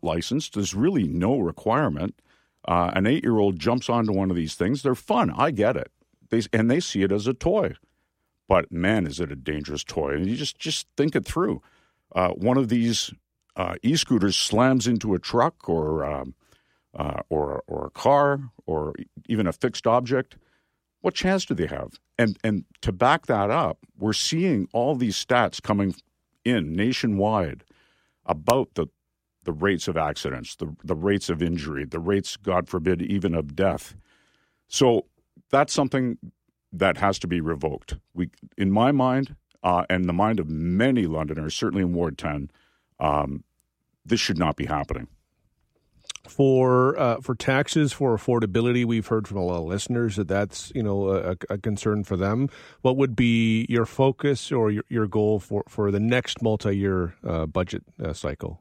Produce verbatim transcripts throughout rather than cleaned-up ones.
licensed. There's really no requirement. Uh, an eight-year-old jumps onto one of these things. They're fun. I get it. They, and they see it as a toy. But, man, is it a dangerous toy. And you just, just think it through. Uh, one of these uh, e-scooters slams into a truck or, um, uh, or, or a car or even a fixed object. What chance do they have? And and to back that up, we're seeing all these stats coming in nationwide about the the rates of accidents, the the rates of injury, the rates, God forbid, even of death. So that's something that has to be revoked. We, in my mind, uh, and the mind of many Londoners, certainly in Ward ten, um, this should not be happening. For uh, for taxes, for affordability, we've heard from a lot of listeners that that's, you know, a, a concern for them. What would be your focus or your, your goal for, for the next multi-year uh, budget uh, cycle?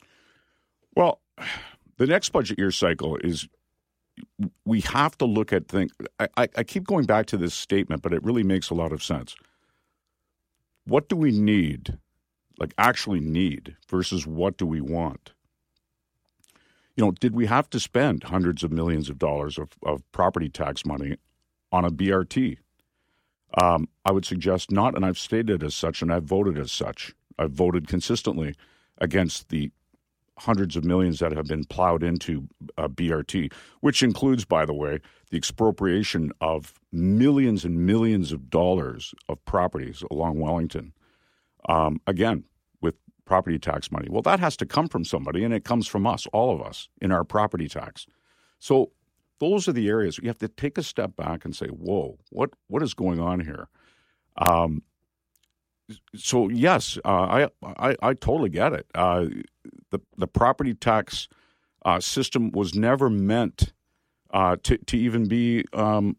Well, the next budget year cycle is we have to look at things. I, I, I keep going back to this statement, but it really makes a lot of sense. What do we need, like actually need, versus what do we want? You know, did we have to spend hundreds of millions of dollars of, of property tax money on a B R T? Um, I would suggest not, and I've stated as such, and I've voted as such. I've voted consistently against the hundreds of millions that have been plowed into uh, B R T, which includes, by the way, the expropriation of millions and millions of dollars of properties along Wellington. Um, again, with property tax money. Well, that has to come from somebody, and it comes from us, all of us, in our property tax. So those are the areas you have to take a step back and say, whoa, what what is going on here? Um, so, yes, uh, I, I I totally get it. Uh, the, the property tax uh, system was never meant uh, to, to even be um,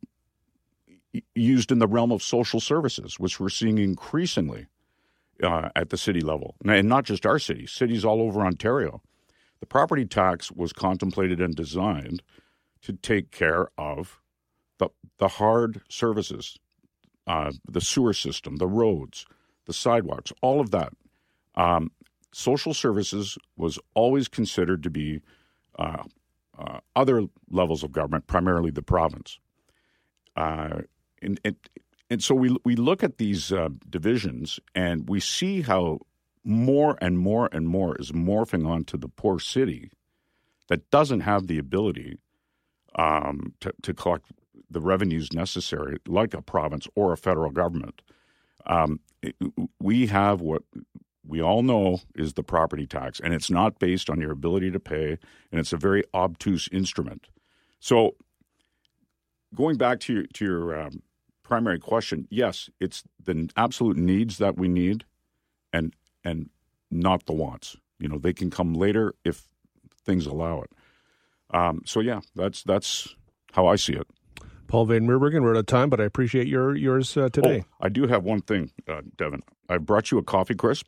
used in the realm of social services, which we're seeing increasingly. Uh, at the city level, and not just our city, cities all over Ontario. The property tax was contemplated and designed to take care of the the hard services, uh, the sewer system, the roads, the sidewalks, all of that. Um, social services was always considered to be uh, uh, other levels of government, primarily the province. Uh, and, and And so we we look at these uh, divisions and we see how more and more and more is morphing onto the poor city that doesn't have the ability um, to, to collect the revenues necessary, like a province or a federal government. Um, it, we have what we all know is the property tax, and it's not based on your ability to pay, and it's a very obtuse instrument. So going back to your, to your um, primary question, yes, it's the absolute needs that we need and and not the wants. You know, they can come later if things allow it. Um, so, yeah, that's that's how I see it. Paul Van Meerbergen, we're out of time, but I appreciate your yours uh, today. Oh, I do have one thing, uh, Devin. I brought you a coffee crisp.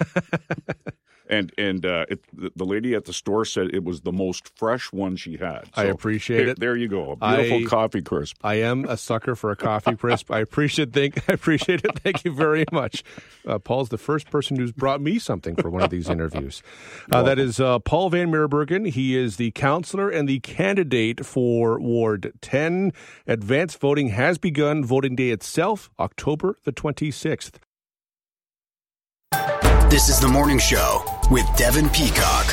And and uh, it, the lady at the store said it was the most fresh one she had. So I appreciate there, it. There you go, a beautiful I, coffee crisp. I am a sucker for a coffee crisp. I appreciate think I appreciate it. Thank you very much. Uh, Paul's the first person who's brought me something for one of these interviews. Uh, that is uh, Paul Van Meerbergen. He is the councillor and the candidate for Ward ten. Advanced voting has begun. Voting day itself, October the twenty-sixth. This is The Morning Show with Devin Peacock.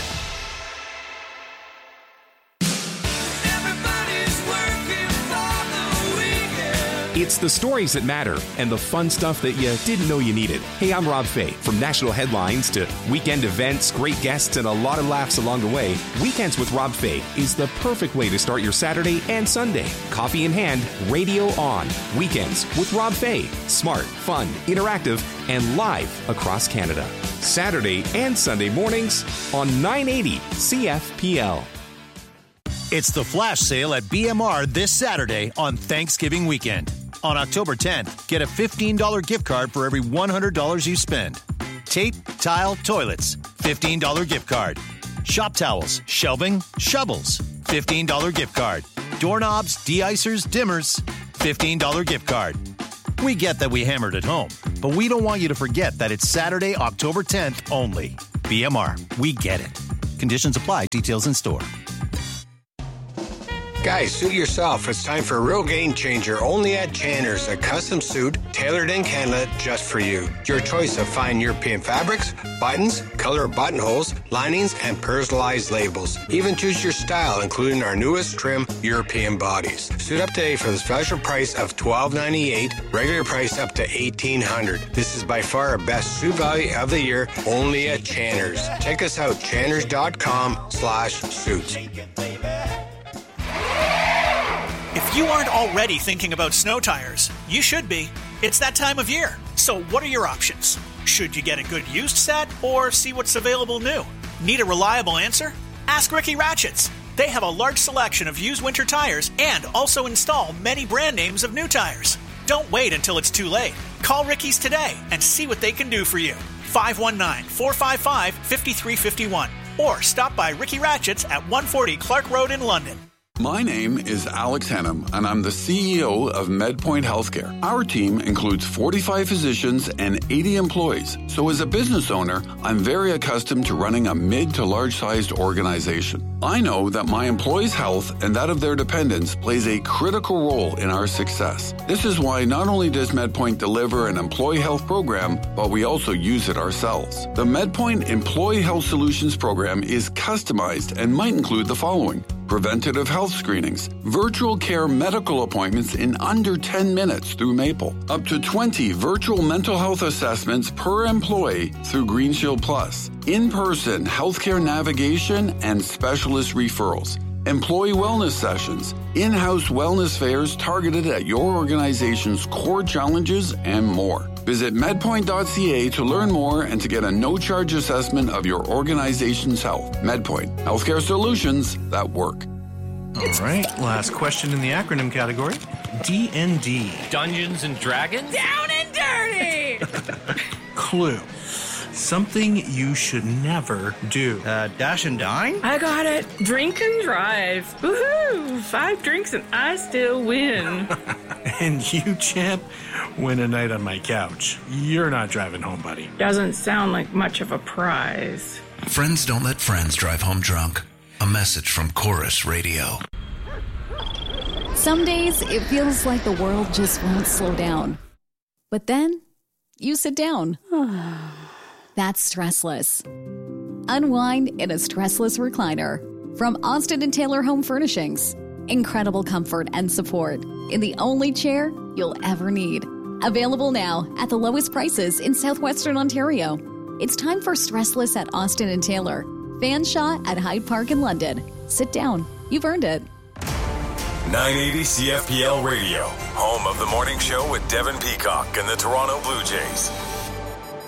It's the stories that matter and the fun stuff that you didn't know you needed. Hey, I'm Rob Fay. From national headlines to weekend events, great guests, and a lot of laughs along the way, Weekends with Rob Fay is the perfect way to start your Saturday and Sunday. Coffee in hand, radio on. Weekends with Rob Fay. Smart, fun, interactive, and live across Canada. Saturday and Sunday mornings on nine eighty C F P L. It's the flash sale at B M R this Saturday on Thanksgiving weekend. On October tenth, get a fifteen dollars gift card for every one hundred dollars you spend. Tape, tile, toilets, fifteen dollars gift card. Shop towels, shelving, shovels, fifteen dollars gift card. Doorknobs, de-icers, dimmers, fifteen dollars gift card. We get that we hammered at home, but we don't want you to forget that it's Saturday, October tenth only. B M R, we get it. Conditions apply. Details in store. Guys, suit yourself. It's time for a real game changer only at Channer's, a custom suit tailored in Canada just for you. Your choice of fine European fabrics, buttons, color buttonholes, linings, and personalized labels. Even choose your style, including our newest trim, European bodies. Suit up today for the special price of twelve ninety-eight, regular price up to eighteen hundred. This is by far our best suit value of the year, only at Channer's. Check us out, channers.com slash suits. If you aren't already thinking about snow tires, you should be. It's that time of year. So what are your options? Should you get a good used set or see what's available new? Need a reliable answer? Ask Ricky Ratchets. They have a large selection of used winter tires and also install many brand names of new tires. Don't wait until it's too late. Call Ricky's today and see what they can do for you. five one nine, four five five, five three five one or stop by Ricky Ratchets at one forty Clark Road in London. My name is Alex Hennum, and I'm the C E O of MedPoint Healthcare. Our team includes forty-five physicians and eighty employees. So as a business owner, I'm very accustomed to running a mid to large-sized organization. I know that my employees' health and that of their dependents plays a critical role in our success. This is why not only does MedPoint deliver an employee health program, but we also use it ourselves. The MedPoint Employee Health Solutions program is customized and might include the following: preventative health screenings, virtual care medical appointments in under ten minutes through Maple, up to twenty virtual mental health assessments per employee through Green Shield Plus, in-person healthcare navigation and specialist referrals, employee wellness sessions, in-house wellness fairs targeted at your organization's core challenges, and more. Visit medpoint dot c a to learn more and to get a no-charge assessment of your organization's health. MedPoint, healthcare solutions that work. All right, last question in the acronym category. D and D. Dungeons and Dragons? Down and dirty! Clue. Something you should never do. Uh, dash and dine? I got it. Drink and drive. Woohoo! Five drinks and I still win. And you, champ, win a night on my couch. You're not driving home, buddy. Doesn't sound like much of a prize. Friends don't let friends drive home drunk. A message from Chorus Radio. Some days it feels like the world just won't slow down. But then you sit down. That's Stressless. Unwind in a stressless recliner from Austin and Taylor Home Furnishings. Incredible comfort and support in the only chair you'll ever need. Available now at the lowest prices in southwestern Ontario. It's time for Stressless at Austin and Taylor. Fanshawe at Hyde Park in London. Sit down. You've earned it. nine eighty C F P L Radio, home of the morning show with Devin Peacock and the Toronto Blue Jays.